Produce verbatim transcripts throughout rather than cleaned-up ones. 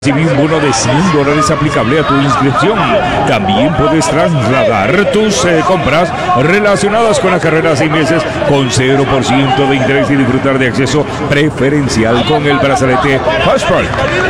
Recibí un bono de cien dólares aplicable a tu inscripción. También puedes trasladar tus eh, compras relacionadas con la carrera a seis meses con cero por ciento de interés y disfrutar de acceso preferencial con el brazalete Passport.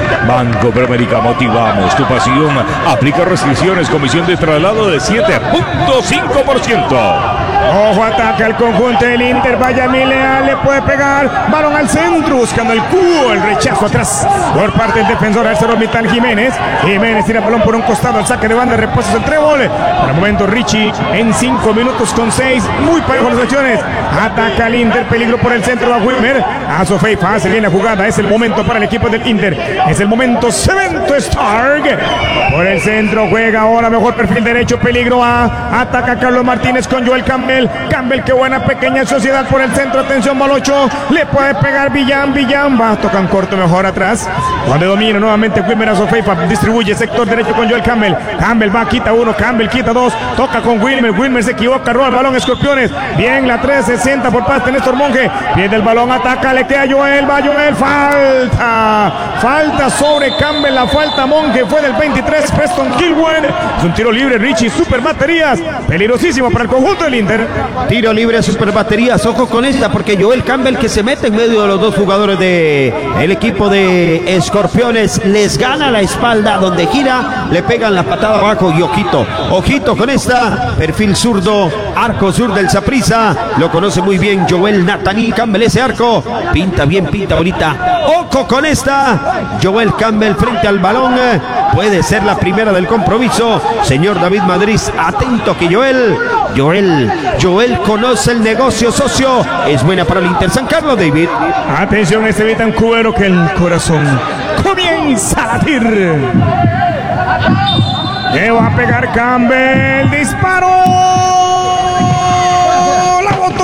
Banco Promérica, motivamos tu pasión. Aplica restricciones, comisión de traslado de siete punto cinco por ciento. Ojo, ataca el conjunto del Inter. Vaya Leal, le puede pegar. Balón al centro, buscando el cubo. El rechazo atrás por parte del defensor ArcelorMittal Jiménez. Jiménez tira el balón por un costado. El saque de banda, repuestos el trébol. Por el momento Richie en cinco minutos con seis. Muy parejo las acciones. Ataca el Inter. Peligro por el centro a Wilmer. A Sofei hace bien la jugada. Es el momento para el equipo del Inter. Es el momento. Cemento Stark. Por el centro juega ahora mejor perfil derecho. Peligro a. Ataca Carlos Martínez con Joel Campbell. Campbell, qué buena pequeña sociedad por el centro. Atención, Balocho. Le puede pegar Villán. Villán va. Tocan corto mejor atrás. Cuando domina nuevamente Wilmer a Sofeifa. Distribuye sector derecho con Joel Campbell. Campbell va, quita uno. Campbell quita dos. Toca con Wilmer. Wilmer se equivoca. Roba el balón. Escorpiones. Bien, la trescientos sesenta por parte de Néstor Monge. Pierde el balón. Ataca. Le queda Joel. Va Joel. Falta. Falta sobre Campbell. La falta Monge fue del veintitrés. Preston Kilwen. Es un tiro libre. Richie. Super baterías. Peligrosísimo para el conjunto del Inter. Tiro libre a super baterías. Ojo con esta porque Joel Campbell, que se mete en medio de los dos jugadores de el equipo de Escorpiones, les gana la espalda, donde gira, le pegan la patada abajo y ojito, ojito con esta, perfil zurdo, arco sur del Saprissa, lo conoce muy bien Joel Nataní Campbell, ese arco, pinta bien, pinta bonita, ojo con esta, Joel Campbell frente al balón, puede ser la primera del compromiso, señor David Madrid, atento que Joel, Joel, Joel conoce el negocio, socio, es buena para el Inter San Carlos, David. Atención, este Betancuero que el corazón comienza a latir. Le va a pegar Campbell, disparo, la botó.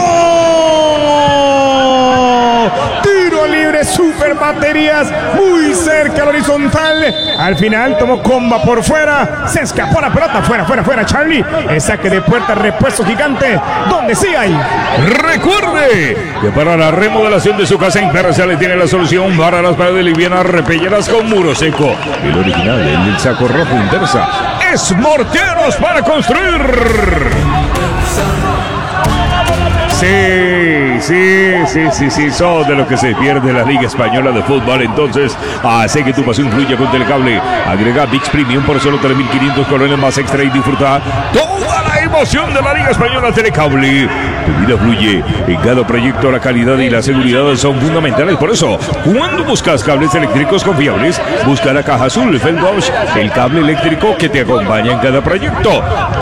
Tiro libre, super baterías, muy cerca al horizontal. Al final tomó comba por fuera, se escapó la pelota, fuera, fuera, fuera, Charlie. El saque de puerta, repuesto gigante, donde sí hay. Recuerde que para la remodelación de su casa Impercial tiene la solución para las paredes livianas, repelleras con muro seco. El original, el del saco rojo Intersa, es morteros para construir. Sí, sí, sí, sí, sí, son de los que se pierde la Liga Española de Fútbol. Entonces, hace que tu pasión fluya con Telecable. Agrega ViX Premium por solo tres mil quinientos colones más extra y disfruta toda la emoción de la Liga Española Telecable. Tu vida fluye. En cada proyecto la calidad y la seguridad son fundamentales. Por eso, cuando buscas cables eléctricos confiables, busca la caja azul Feldbosch, el cable eléctrico que te acompaña en cada proyecto.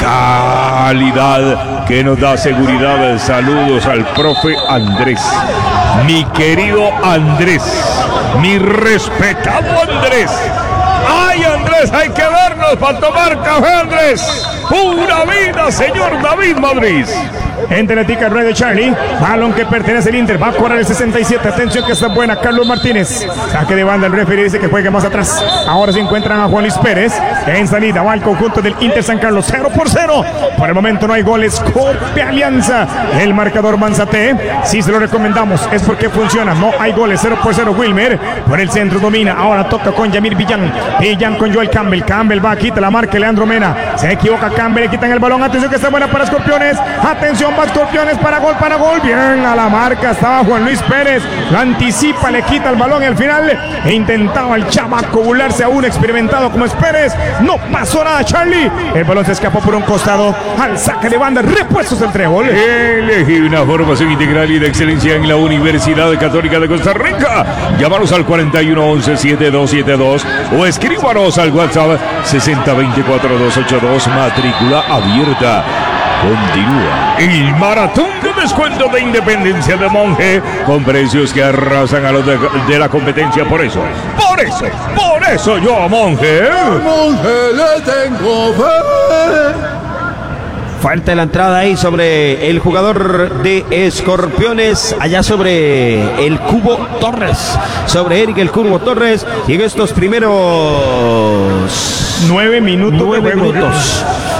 Calidad que nos da seguridad. Saludos al profe Andrés, mi querido Andrés, mi respetado Andrés. ¡Ay, Andrés! Hay que vernos para tomar café, Andrés. ¡Pura vida, señor David Madrid! Entre la tica el rey de Charlie. Balón que pertenece al Inter. Va a correr el sesenta y siete. Atención que está buena. Carlos Martínez. Saque de banda. El referee dice que juegue más atrás. Ahora se encuentran a Juan Luis Pérez. En salida va el conjunto del Inter San Carlos. cero por cero. Por el momento no hay goles. Copia Alianza. El marcador Manzate. Si se lo recomendamos es porque funciona. No hay goles. cero por cero. Wilmer. Por el centro domina. Ahora toca con Yamir Villán. Villán con Joel Campbell. Campbell va. Quita la marca. Leandro Mena. Se equivoca Campbell. Le quitan el balón. Atención que está buena para Escorpiones. Atención. Va Escorpiones para gol, para gol. Bien a la marca. Estaba Juan Luis Pérez. Lo anticipa. Le quita el balón y al final e intentaba el chamaco burlarse a un experimentado como es Pérez. No pasó nada, Charlie. El balón se escapó por un costado al saque de banda. Repuestos del trébol. Elegí una formación integral y de excelencia en la Universidad Católica de Costa Rica. Llámanos al cuarenta y uno once setenta y dos setenta y dos o escríbanos al WhatsApp sesenta veinticuatro doscientos ochenta y dos. Matrícula abierta. Continúa el maratón de descuento de Independencia de Monge con precios que arrasan a los de, de la competencia. Por eso, por eso, por eso yo a Monge, a Monge le tengo fe. Falta la entrada ahí sobre el jugador de Escorpiones, allá sobre el Cubo Torres, sobre Eric el Cubo Torres. Y en estos primeros nueve minutos, nueve de minutos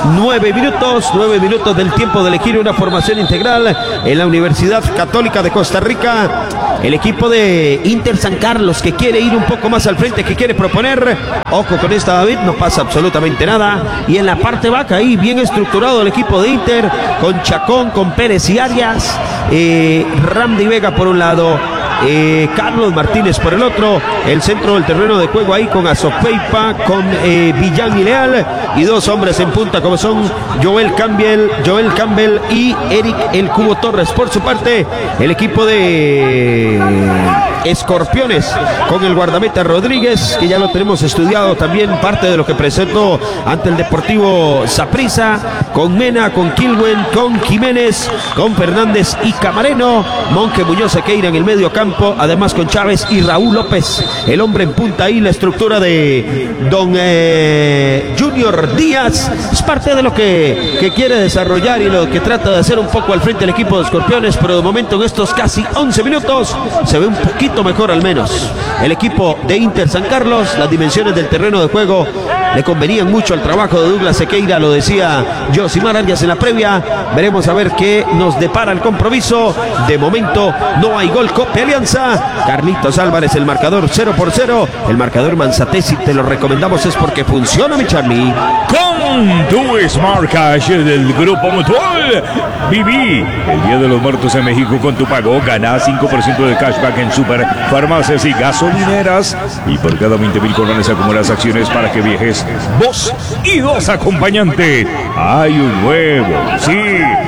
Nueve minutos, nueve minutos del tiempo de elegir una formación integral en la Universidad Católica de Costa Rica. El equipo de Inter San Carlos que quiere ir un poco más al frente, que quiere proponer. Ojo con esta, David, no pasa absolutamente nada. Y en la parte baja ahí, bien estructurado el equipo de Inter, con Chacón, con Pérez y Arias. Eh, Randy Vega por un lado, eh, Carlos Martínez por el otro. El centro del terreno de juego ahí con Azopeipa, con eh, Villán y Leal. Y dos hombres en punta como son Joel Campbell, Joel Campbell y Eric El Cubo Torres. Por su parte, el equipo de Escorpiones con el guardameta Rodríguez, que ya lo tenemos estudiado también, parte de lo que presentó ante el Deportivo Saprissa, con Mena, con Kilwen, con Jiménez, con Fernández y Camareno, Monje Muñoz Sequeira en el medio campo, además con Chávez y Raúl López, el hombre en punta ahí, la estructura de Don eh, Junior Díaz. Es parte de lo que, que quiere desarrollar y lo que trata de hacer un poco al frente del equipo de Escorpiones, pero de momento en estos casi once minutos se ve un poquito mejor al menos. El equipo de Inter San Carlos, las dimensiones del terreno de juego le convenían mucho al trabajo de Douglas Sequeira, lo decía Josimar Arias en la previa. Veremos a ver qué nos depara el compromiso. De momento no hay gol Cope Alianza. Carlitos Álvarez, el marcador cero por cero. El marcador Manzatesi, si te lo recomendamos es porque funciona, mi Charlie. Con tu Smart Cash del Grupo Mutual. Viví el Día de los Muertos en México con tu pago. Gana cinco por ciento de cashback en super, farmacias y gasolineras. Y por cada veinte mil colones acumulas acciones para que viajes vos y dos acompañantes. Hay un nuevo, sí,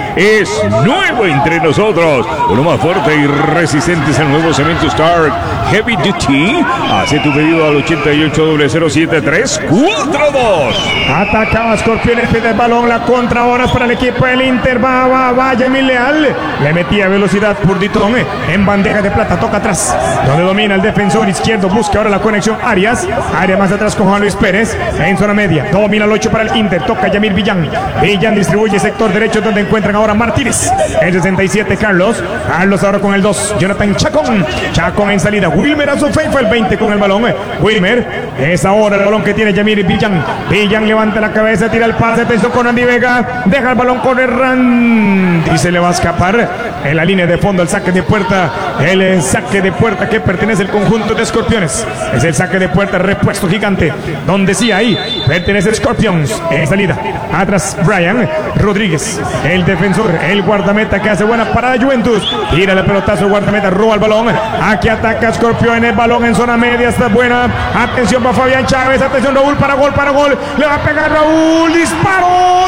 es nuevo entre nosotros. Uno más fuerte y resistente es el nuevo cemento Stark Heavy Duty. Hace tu pedido al ochenta y ocho, cero cero siete tres cuatro dos. Atacaba Escorpiones, pide el balón, la contra ahora para el equipo del Inter. Va, va, va, Yamil Leal. Le metía velocidad Purditón en bandeja de plata, toca atrás, donde domina el defensor izquierdo, busca ahora la conexión Arias. Arias más atrás con Juan Luis Pérez, en zona media, domina el ocho para el Inter, toca Yamir Villán. Villán distribuye sector derecho donde encuentran ahora Martínez. El sesenta y siete Carlos, Carlos ahora con el dos, Jonathan Chacón. Chacón en salida, Wilmer Azufey fue el veinte con el balón. Wilmer, es ahora el balón que tiene Yamir Villán. Villán levanta la cabeza, tira el pase, atención con Randy Vega, deja el balón con el Randy y se le va a escapar en la línea de fondo el saque de puerta. El saque de puerta que pertenece al conjunto de Escorpiones. Es el saque de puerta repuesto gigante, donde sí ahí pertenece Scorpions. En salida, atrás Brian Rodríguez, el defensor, el guardameta que hace buena parada Juventus. Tira el pelotazo, el guardameta roba el balón. Aquí ataca Escorpión, el balón en zona media, está buena. Atención para Fabián Chávez, atención Raúl, para gol, para gol. Le va a pegar Raúl, disparo,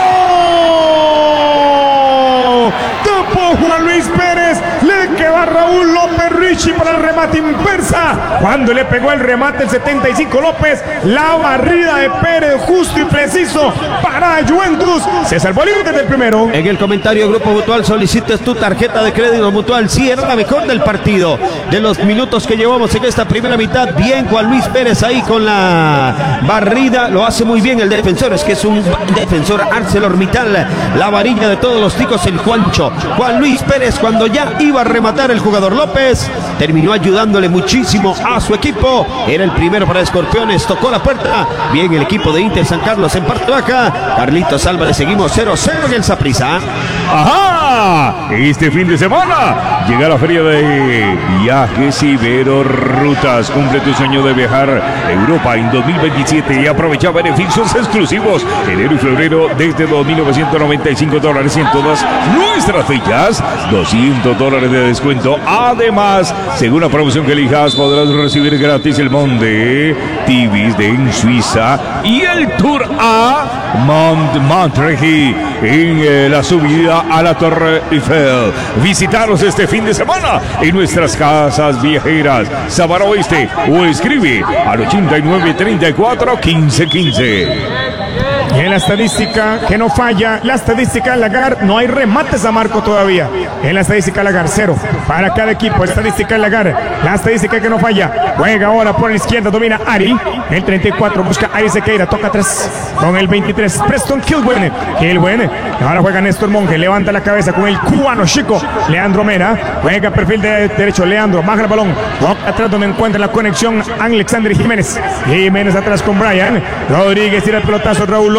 tapó. Tapó Juan Luis Pérez, le quedó a Raúl López Richie para el remate inversa. Cuando le pegó el remate el setenta y cinco López, la barrida de Pérez justo y preciso para Juventus. Se salvó el Inter del primero. En el comentario Grupo Mutual solicites tu tarjeta de crédito Mutual. Sí, era la mejor del partido, de los minutos que llevamos en esta primera mitad. Bien Juan Luis Pérez ahí con la barrida, lo hace muy bien el defensor, es que es un defensor ArcelorMittal, la varilla de todos los ticos, el Juancho. Juan Luis Pérez, cuando ya iba a rematar el jugador López, terminó ayudándole muchísimo a su equipo. Era el primero para Escorpiones, tocó la puerta. Bien el equipo de Inter San Carlos en parte baja. Carlitos Álvarez, seguimos cero cero en el Saprissa. ¡Ajá! Este fin de semana llega la feria de viajes Ibero Rutas. Cumple tu sueño de viajar a Europa en dos mil veintisiete y aprovecha beneficios exclusivos enero y febrero desde dos mil novecientos noventa y cinco dólares en todas nuestras fechas, doscientos dólares de descuento. Además, según la promoción que elijas, podrás recibir gratis el Monde Tibis de en Suiza y el Tour a Mont Montreuil en eh, la subida a la Torre Eiffel. Visitaros este fin de semana en nuestras casas viajeras Sabana Oeste o escribe al ochenta y nueve, treinta y cuatro, quince quince. Y en la estadística que no falla, la estadística de Lagar, no hay remates a marco todavía. En la estadística de Lagar, cero para cada equipo. Estadística de Lagar, la estadística que no falla. Juega ahora por la izquierda, domina Ari. El treinta y cuatro busca Ari Sequeira, toca atrás con el veintitrés. Preston Kilbuene. Kilbuene. Ahora juega Néstor Monge, levanta la cabeza con el cubano chico. Leandro Mera. Juega perfil de derecho. Leandro, baja el balón. Toca atrás donde encuentra la conexión Alexander Jiménez. Jiménez atrás con Brian. Rodríguez tira el pelotazo. Raúl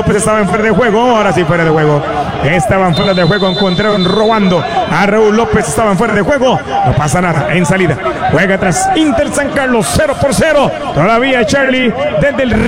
López estaban fuera de juego. Ahora sí fuera de juego. Estaban fuera de juego. Encontraron robando a Raúl López. Estaban fuera de juego. No pasa nada. En salida. Juega atrás Inter San Carlos. cero por cero. Todavía Charlie desde el